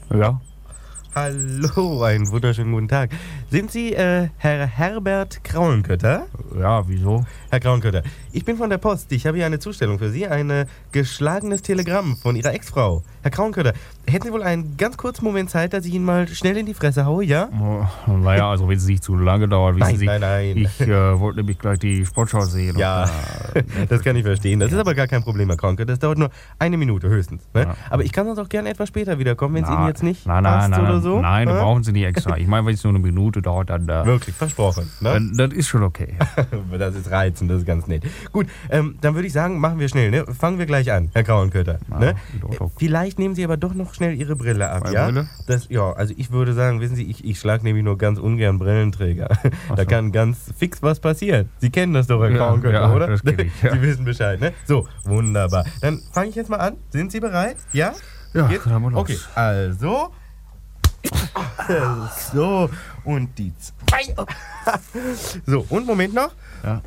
Ja. Hallo, einen wunderschönen guten Tag. Sind Sie Herr Herbert Krauenkötter? Ja, wieso? Herr Krauenkötter, ich bin von der Post. Ich habe hier eine Zustellung für Sie, ein geschlagenes Telegramm von Ihrer Ex-Frau. Herr Krauenkötter, hätten Sie wohl einen ganz kurzen Moment Zeit, dass ich Ihnen mal schnell in die Fresse haue, ja? Naja, also wenn es nicht zu lange dauert, wissen Sie. Nein. Ich wollte nämlich gleich die Sportschau sehen. Ja, das kann ich verstehen. Das ist aber gar kein Problem, Herr Krauenkötter. Das dauert nur 1 Minute höchstens. Ne? Ja. Aber ich kann sonst auch gerne etwas später wiederkommen, wenn es Ihnen jetzt nicht passt oder so. Nein, da brauchen Sie nicht extra. Ich meine, wenn es nur 1 Minute dauert, dann... Wirklich, versprochen. Ne? Das ist schon okay. Das ist reizend, das ist ganz nett. Gut, dann würde ich sagen, machen wir schnell. Ne? Fangen wir gleich an, Herr Krauenkötter. Ne? Vielleicht nehmen Sie aber doch noch schnell Ihre Brille ab, ja? Brille? Also ich würde sagen, wissen Sie, ich schlage nämlich nur ganz ungern Brillenträger. Da kann ganz fix was passieren. Sie kennen das doch, Herr Krauenkötter, oder? Das kenn ich, ja. Sie wissen Bescheid, ne? So, wunderbar. Dann fange ich jetzt mal an. Sind Sie bereit? Ja? Ja, Jetzt? dann haben wir los. Okay, also... So, und die 2. So, und Moment noch. Ja.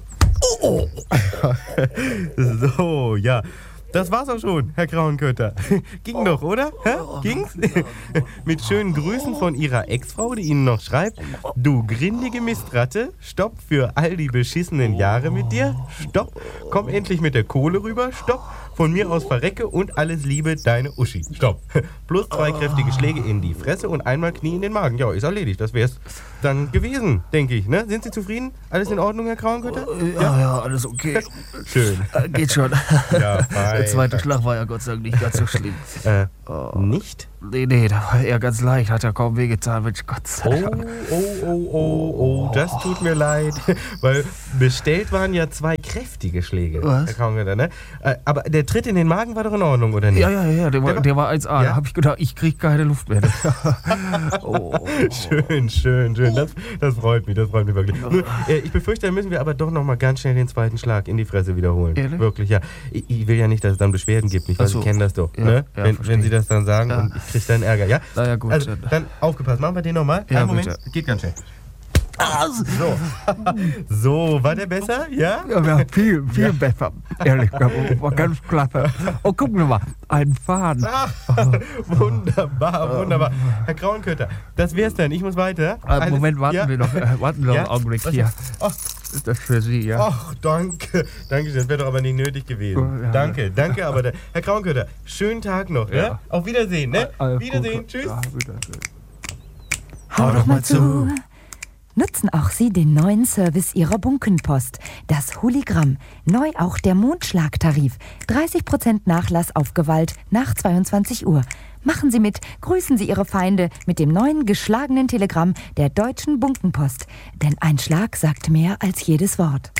So, ja. Das war's auch schon, Herr Krauenkötter. Ging doch, oder? Hä? Ging's? Mit schönen Grüßen von Ihrer Ex-Frau, die Ihnen noch schreibt: Du grindige Mistratte, stopp für all die beschissenen Jahre mit dir. Stopp, komm endlich mit der Kohle rüber. Stopp, von mir aus verrecke und alles Liebe, deine Uschi. Stopp. Plus 2 kräftige Schläge in die Fresse und einmal Knie in den Magen. Ja, ist erledigt. Das wär's dann gewesen, denke ich. Ne? Sind Sie zufrieden? Alles in Ordnung, Herr Krauenkötter? Ja, alles okay. Schön. Geht schon. Ja, fein. Der zweite Schlag war ja Gott sei Dank nicht ganz so schlimm. Nicht? Nee, da war eher ganz leicht. Hat ja kaum wehgetan, Mensch, Gott sei Dank. Oh, das tut mir leid. Weil bestellt waren ja 2 kräftige Schläge. Was? Herr Krauenkötter, ne? Aber der Tritt in den Magen war doch in Ordnung, oder nicht? Ja, der war 1A. Ja? Da hab ich gedacht, ich krieg keine Luft mehr. Schön. Das freut mich wirklich. Nur, ich befürchte, dann müssen wir aber doch noch mal ganz schnell den zweiten Schlag in die Fresse wiederholen. Ehrlich? Wirklich, ja. Ich will ja nicht, dass es dann Beschwerden gibt, nicht? Weil Sie kennen das doch, Ja, ne? ja, Wenn Sie das dann sagen und ich krieg dann Ärger, ja? Na ja, gut. Also, dann aufgepasst. Machen wir den nochmal. Ja, Einen Moment. bitte. Geht ganz schnell. So, war der besser? Ja? Ja, viel besser. Ehrlich, war ganz klasse. Oh, guck mal, ein Faden. Wunderbar. Herr Krauenkötter, das wär's dann. Ich muss weiter. Moment, warten wir noch. Warten wir noch einen Augenblick hier. Oh. Ist das für Sie, ja? Ach, danke. Danke, das wäre doch aber nicht nötig gewesen. Ja. Danke, aber Herr Krauenkötter, schönen Tag noch, Ja. ne? Auf Wiedersehen, ne? Alles Wiedersehen, Gute. tschüss. Ja, Wiedersehen. Hau doch mal zu. Nutzen auch Sie den neuen Service Ihrer Bunkenpost, das Holigramm. Neu auch der Mondschlagtarif. 30% Nachlass auf Gewalt nach 22 Uhr. Machen Sie mit, grüßen Sie Ihre Feinde mit dem neuen geschlagenen Telegramm der Deutschen Bunkenpost. Denn ein Schlag sagt mehr als jedes Wort.